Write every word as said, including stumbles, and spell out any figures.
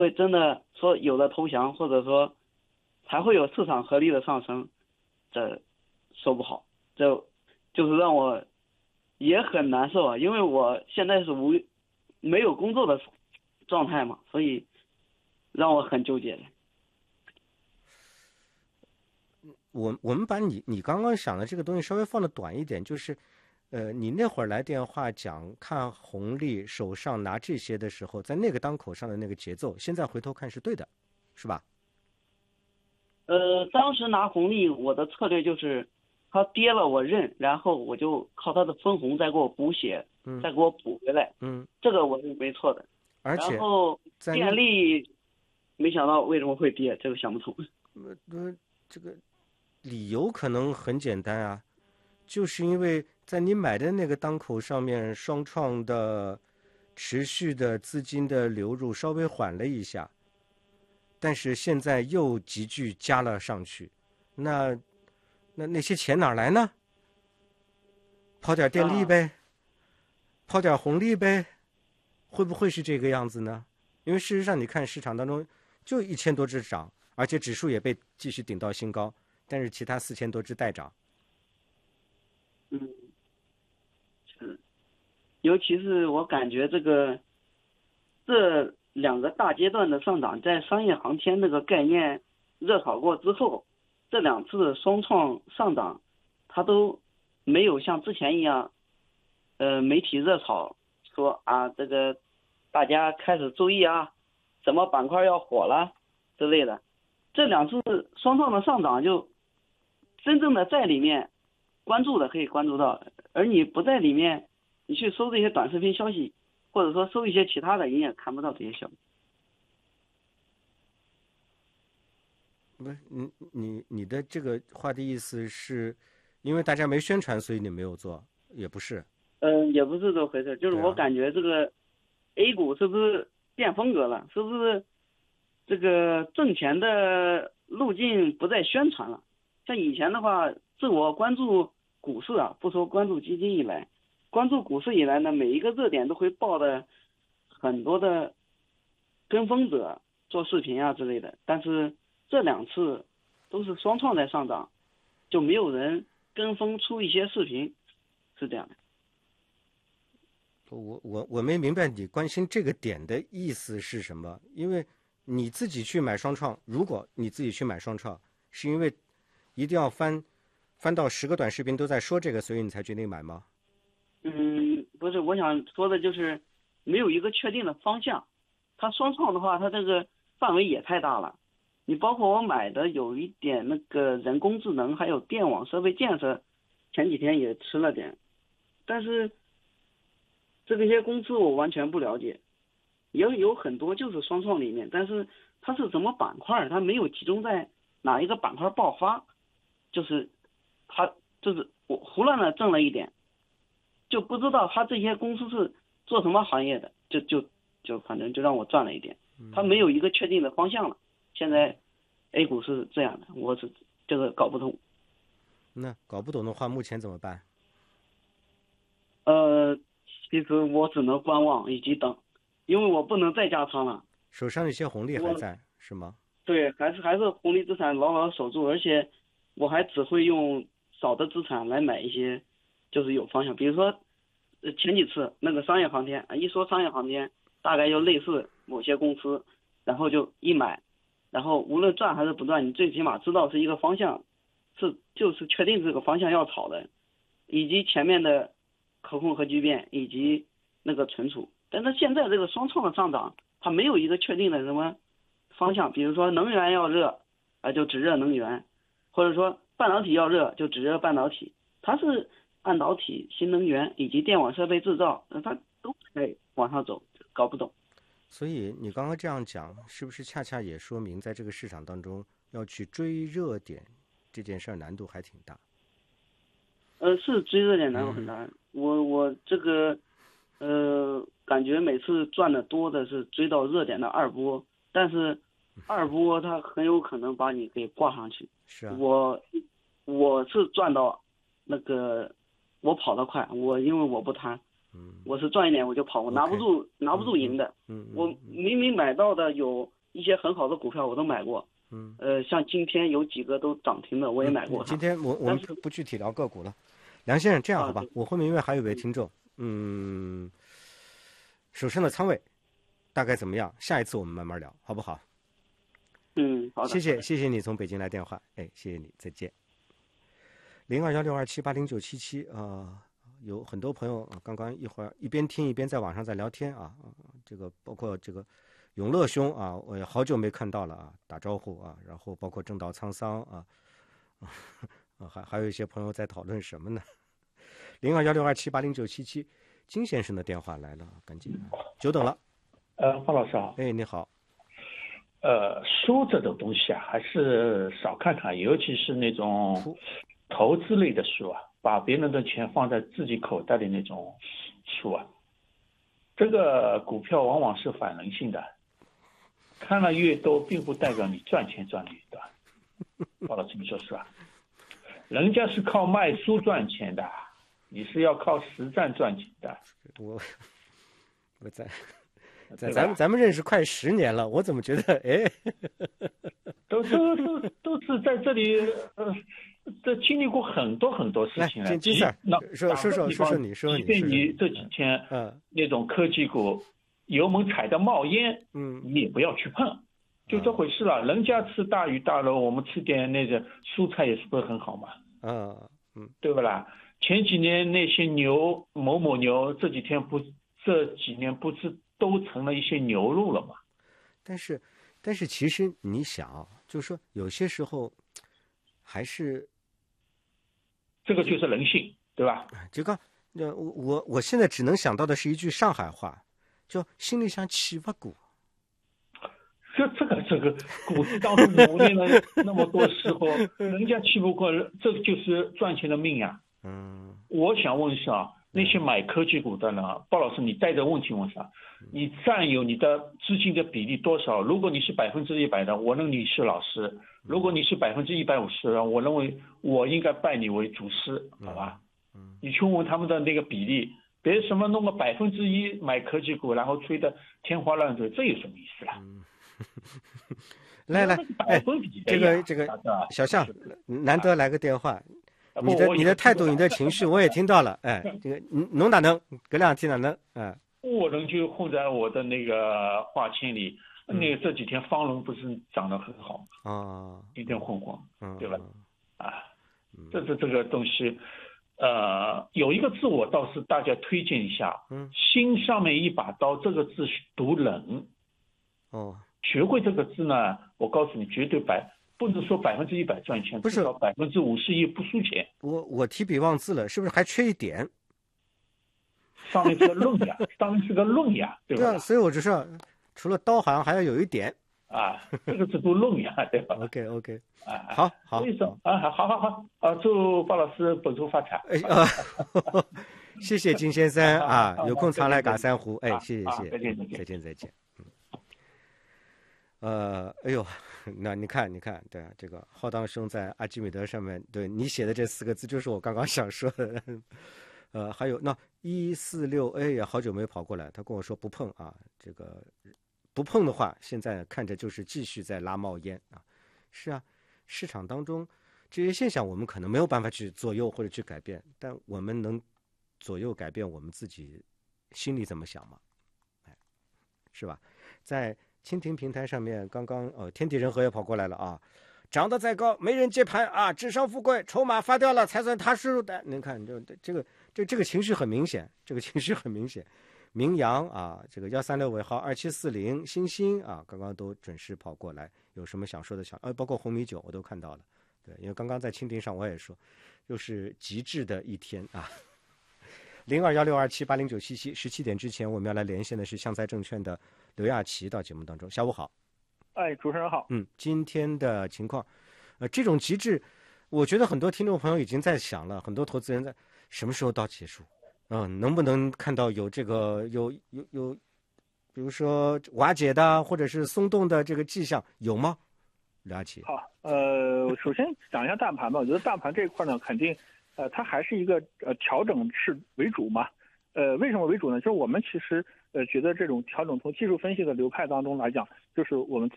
会真的说有了投降，或者说才会有市场合理的上升，这说不好，这就是让我也很难受啊，因为我现在是无没有工作的状态嘛，所以让我很纠结的。 我我们把你你刚刚想的这个东西稍微放的短一点，就是，呃，你那会儿来电话讲看红利，手上拿这些的时候，在那个当口上的那个节奏，现在回头看是对的，是吧？ 呃，当时拿红利，我的策略就是，它跌了我认，然后我就靠它的分红再给我补血， 嗯再给我补回来， 嗯， 这个我是没错的。然而且后电在那力，没想到为什么会跌，这个想不通。 呃呃这个理由可能很简单啊，就是因为在你买的那个当口上面，双创的持续的资金的流入稍微缓了一下，但是现在又急剧加了上去，那那那些钱哪儿来呢？抛点电力啊， 呗，抛点红利呗，会不会是这个样子呢？因为事实上，你看市场当中就一千多只涨，而且指数也被继续顶到新高，但是其他四千多只待涨。 嗯，是，尤其是我感觉这个这两个大阶段的上涨，在商业航天这个概念热炒过之后，这两次双创上涨，它都没有像之前一样，呃，媒体热炒说啊，这个大家开始注意啊，什么板块要火了之类的。这两次双创的上涨，就真正的在里面关注的可以关注到，而你不在里面，你去搜这些短视频消息，或者说搜一些其他的，你也看不到这些消息。 不是你你你的这个话的意思是，因为大家没宣传，所以你没有做，也不是。 嗯，也不是这回事，就是对啊， 我感觉这个 A 股是不是变风格了？是不是这个挣钱的路径不再宣传了？像以前的话，自我关注股市啊，不说关注基金以来，关注股市以来呢，每一个热点都会报的很多的跟风者做视频啊之类的，但是这两次都是双创在上涨，就没有人跟风出一些视频，是这样的。 我我我没明白你关心这个点的意思是什么？因为你自己去买双创，如果你自己去买双创，是因为一定要翻翻到十个短视频都在说这个，所以你才决定买吗？ 嗯，不是，我想说的就是没有一个确定的方向。它双创的话，它这个范围也太大了。你包括我买的有一点那个人工智能，还有电网设备建设，前几天也吃了点，但是这个些公司我完全不了解，也有很多就是双创里面，但是它是什么板块，它没有集中在哪一个板块爆发，就是它就是我胡乱的挣了一点。就不知道他这些公司是做什么行业的，就就就反正就让我赚了一点，他没有一个确定的方向了。现在 A 股是这样的，我是这个搞不通。 那搞不懂的话，目前怎么办？ 呃，其实我只能观望以及等，因为我不能再加仓了。 手上那些红利还我在是吗？ 对，还是还是红利资产牢牢守住，而且我还只会用少的资产来买一些，就是有方向。比如说，呃，前几次那个商业航天，啊一说商业航天，大概就类似某些公司，然后就一买，然后无论赚还是不赚，你最起码知道是一个方向，是就是确定这个方向要炒的，以及前面的可控核聚变以及那个存储。但是现在这个双创的上涨，它没有一个确定的什么方向，比如说能源要热，啊就只热能源，或者说半导体要热就只热半导体，它是半导体、新能源以及电网设备制造，呃它都在往上走，搞不懂。 所以你刚刚这样讲，是不是恰恰也说明在这个市场当中要去追热点这件事儿难度还挺大？ 呃，是追热点难度很嗯， 大，我我这个呃感觉每次赚的多的是追到热点的二波，但是二波它很有可能把你给挂上去。 是啊， 我我是赚到那个，我跑得快，我因为我不贪， 嗯， 我是赚一点我就跑，我拿不住拿不住赢的。 嗯， 我明明买到的有一些很好的股票我都买过。 嗯， 呃，像今天有几个都涨停的，我也买过。 今天我我们不具体聊个股了。梁先生，这样好吧？我后面因为还有位听众，嗯，手上的仓位大概怎么样？下一次我们慢慢聊，好不好？ 嗯，好的。 谢谢，谢谢你从北京来电话，哎，谢谢你，再见。零二幺六二七八零九七七啊，有很多朋友刚刚一会儿一边听一边在网上在聊天啊，这个包括这个永乐兄啊，我也好久没看到了啊，打招呼啊，然后包括正道沧桑啊。啊，还还有一些朋友在讨论什么呢？零二幺六二七八零九七七，金先生的电话来了，赶紧，久等了。 呃，方老师好。 哎，你好。 呃，书这种东西啊，还是少看看，尤其是那种投资类的书啊，把别人的钱放在自己口袋里那种书啊，这个股票往往是反人性的，看了越多，并不代表你赚钱赚的越多。方老师，你说是吧？人家是靠卖书赚钱的，你是要靠实战赚钱的。 我我在在咱们咱们认识快十年了，我怎么觉得哎， 都都都都是在这里呃，这经历过很多很多事情了。 金金 Sir，说说说说说你说你，即便你这几天嗯那种科技股油门踩得冒烟，嗯，你也不要去碰。就这回事了，人家吃大鱼大肉，我们吃点那个蔬菜也是不是很好嘛？ 嗯嗯， 对不啦？前几年那些牛某某牛，这几天不这几年不是都成了一些牛肉了吗？ 但是，但是其实你想，就是说有些时候还是这个就是人性，对吧？ 这个，我我我现在只能想到的是一句上海话，叫心里想气不过。 这这个这个股市当中努力了那么多时候，人家气不过，这就是赚钱的命呀。嗯，我想问一下，那些买科技股的呢？鲍老师，你带着问题问啥？你占有你的资金的比例多少？如果你是百分之一百的，我认为你是老师；如果你是百分之一百五十的，我认为我应该拜你为祖师，好吧？嗯，你去问他们的那个比例，别什么弄个百分之一买科技股，然后吹得天花乱坠，这有什么意思啦？嗯来来，哎，这个这个小象，难得来个电话，你的你的态度，你的情绪我也听到了，哎，这个侬哪能，搿两天哪能，哎， 我能就混在我的那个话签里，那个这几天方龙不是涨得很好吗？啊，一天混混，对吧？啊，这这这个东西，呃，有一个字我倒是大家推荐一下，嗯，心上面一把刀，这个字读冷，哦。学会这个字呢，我告诉你，绝对百不能说百分之一百赚钱，至少百分之五十一不输钱。 我我提笔忘字了，是不是还缺一点？ 上面是个论呀，上面是个论呀，对吧？ 对啊，所以我就说，除了刀，好像还要有一点啊，这个是读论呀，对吧 ？OK OK，啊，好好， 所以说啊，好好好啊，祝鲍老师本周发财。 哎啊，谢谢金先生啊，有空常来嘎三湖，哎，谢谢谢谢， 再见再见再见再见。呃，哎呦，那你看，你看，对啊，这个浩荡生在阿基米德上面，对你写的这四个字就是我刚刚想说的。呃，还有那一四六 A 也好久没跑过来，他跟我说不碰啊，这个不碰的话，现在看着就是继续在拉冒烟啊。是啊，市场当中这些现象我们可能没有办法去左右或者去改变，但我们能左右改变我们自己心里怎么想吗？哎，是吧？在蜻蜓平台上面，刚刚呃，天地人和也跑过来了啊，长得再高没人接盘啊，智商富贵，筹码发掉了才算踏实入袋。您看，这这个这这个情绪很明显，这个情绪很明显。明阳啊，这个幺三六尾号二七四零，星星啊，刚刚都准时跑过来，有什么想说的想？呃，包括红米酒我都看到了，对，因为刚刚在蜻蜓上我也说，又是极致的一天啊。零二幺六二七八零九七七，十七点之前我们要来连线的是向灾证券的刘亚琪到节目当中。下午好。 哎，主持人好。 嗯，今天的情况，呃，这种极致，我觉得很多听众朋友已经在想了，很多投资人在什么时候到结束？嗯、呃，能不能看到有这个有有有，比如说瓦解的或者是松动的这个迹象，有吗？刘亚琪。 好，呃，首先讲一下大盘吧。我觉得大盘这一块呢，肯定。呃，它还是一个呃调整式为主嘛， 呃，为什么为主呢？就是我们其实呃觉得这种调整从技术分析的流派当中来讲，就是我们